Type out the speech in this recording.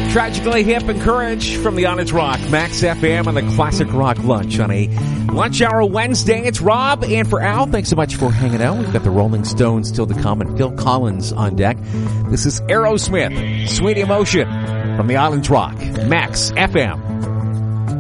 Tragically Hip and Courage from the Honest Rock, Max FM, and the Classic Rock Lunch on a Lunch Hour Wednesday. It's Rob, and for Al, thanks so much for hanging out. We've got the Rolling Stones still to come and Phil Collins on deck. This is Aerosmith, Sweet Emotion from the Islands Rock, Max FM.